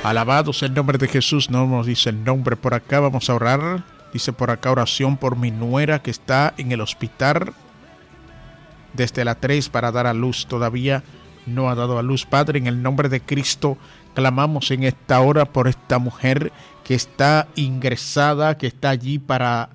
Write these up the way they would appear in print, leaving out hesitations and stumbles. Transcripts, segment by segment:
Alabado sea el nombre de Jesús. No nos dice el nombre por acá. Vamos a orar. Dice por acá: oración por mi nuera que está en el hospital desde la 3 para dar a luz. Todavía no ha dado a luz. Padre, en el nombre de Cristo, clamamos en esta hora por esta mujer que está ingresada, que está allí para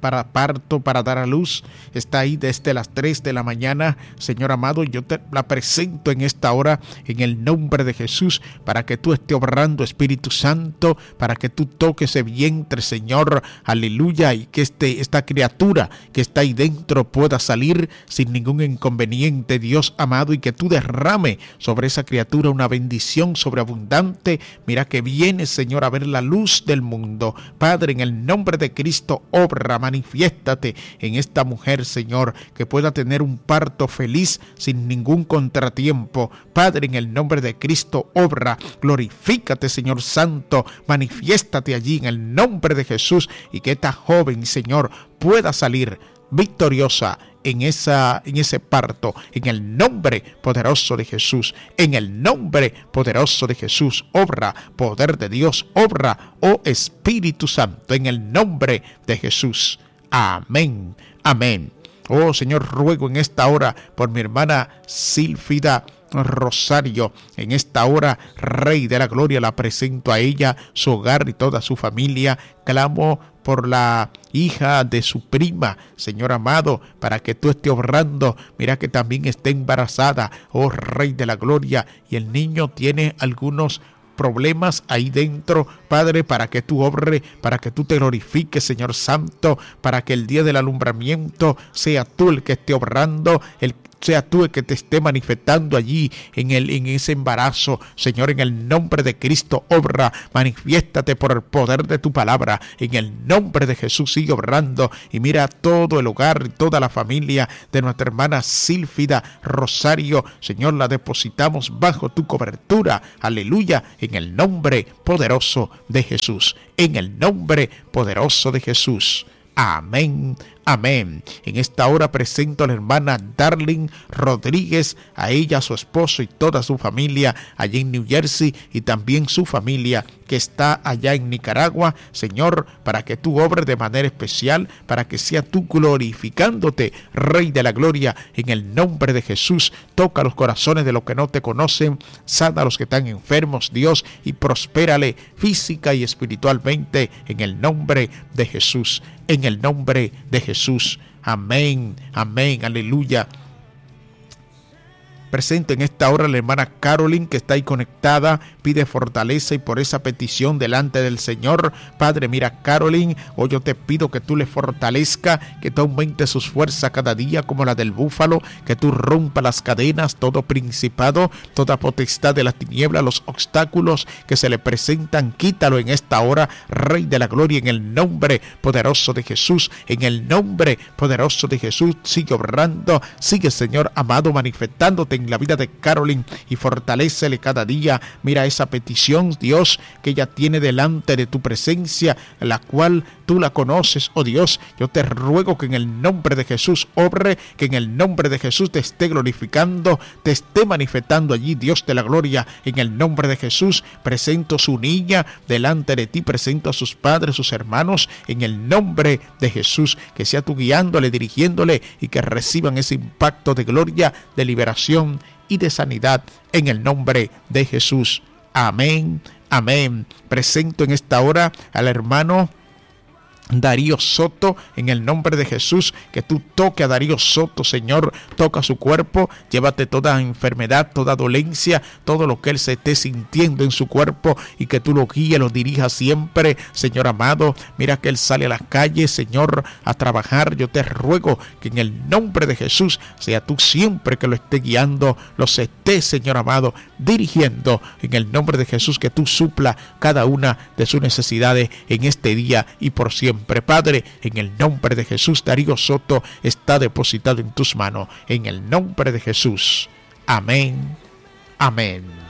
parto, para dar a luz. Está ahí desde las 3 de la mañana. Señor amado, yo te la presento en esta hora en el nombre de Jesús, para que tú estés obrando, Espíritu Santo, para que tú toques ese vientre, Señor, aleluya, y que esta criatura que está ahí dentro pueda salir sin ningún inconveniente, Dios amado, y que tú derrame sobre esa criatura una bendición sobreabundante. Mira que viene, Señor, a ver la luz del mundo. Padre, en el nombre de Cristo, obra, manifiéstate en esta mujer, Señor, que pueda tener un parto feliz sin ningún contratiempo. Padre, en el nombre de Cristo, obra, glorifícate, Señor Santo, manifiéstate allí en el nombre de Jesús, y que esta joven, Señor, pueda salir victoriosa en ese parto, en el nombre poderoso de Jesús, en el nombre poderoso de Jesús. Obra, poder de Dios, obra, oh Espíritu Santo, en el nombre de Jesús. Amén, amén. Oh Señor, ruego en esta hora por mi hermana Silfida Rosario. En esta hora, Rey de la Gloria, la presento a ella, su hogar y toda su familia. Clamo por la hija de su prima, Señor amado, para que tú estés obrando. Mira que también está embarazada, oh Rey de la Gloria, y el niño tiene algunos problemas ahí dentro, Padre, para que tú obres, para que tú te glorifiques, Señor Santo, para que el día del alumbramiento sea tú el que esté obrando, sea tú el que te esté manifestando allí en ese embarazo. Señor, en el nombre de Cristo, obra, manifiéstate por el poder de tu palabra. En el nombre de Jesús, sigue obrando. Y mira todo el hogar, toda la familia de nuestra hermana Silfida Rosario. Señor, la depositamos bajo tu cobertura. Aleluya, en el nombre poderoso de Jesús. En el nombre poderoso de Jesús. Amén, amén. En esta hora presento a la hermana Darling Rodríguez, a ella, a su esposo y toda su familia allá en New Jersey, y también su familia que está allá en Nicaragua. Señor, para que tú obres de manera especial, para que sea tú glorificándote, Rey de la Gloria, en el nombre de Jesús. Toca los corazones de los que no te conocen, sana a los que están enfermos, Dios, y prospérale física y espiritualmente, en el nombre de Jesús. En el nombre de Jesús. Amén, amén, aleluya. Presento en esta hora a la hermana Carolyn, que está ahí conectada, pide fortaleza y por esa petición delante del Señor. Padre, mira Carolyn, hoy yo te pido que tú le fortalezca, que tú aumentes sus fuerzas cada día como la del búfalo, que tú rompas las cadenas, todo principado, toda potestad de la tiniebla, los obstáculos que se le presentan, quítalo en esta hora, Rey de la Gloria, en el nombre poderoso de Jesús. En el nombre poderoso de Jesús, sigue obrando, sigue, Señor amado, manifestándote en la vida de Carolyn y fortalécele cada día. Mira esa petición, Dios, que ella tiene delante de tu presencia, la cual tú la conoces, oh Dios. Yo te ruego que en el nombre de Jesús obre, que en el nombre de Jesús te esté glorificando, te esté manifestando allí, Dios de la gloria. En el nombre de Jesús presento su niña delante de ti, presento a sus padres, sus hermanos, en el nombre de Jesús, que sea tú guiándole, dirigiéndole, y que reciban ese impacto de gloria, de liberación y de sanidad en el nombre de Jesús. Amén, amén. Presento en esta hora al hermano Darío Soto, en el nombre de Jesús, que tú toques a Darío Soto, Señor, toca su cuerpo, llévate toda enfermedad, toda dolencia, todo lo que él se esté sintiendo en su cuerpo, y que tú lo guíes, lo dirijas siempre, Señor amado. Mira que él sale a las calles, Señor, a trabajar. Yo te ruego que en el nombre de Jesús sea tú siempre que lo esté guiando, los esté, Señor amado, dirigiendo, en el nombre de Jesús, que tú supla cada una de sus necesidades en este día y por siempre. Padre, en el nombre de Jesús, Darío Soto está depositado en tus manos, en el nombre de Jesús. Amén, amén.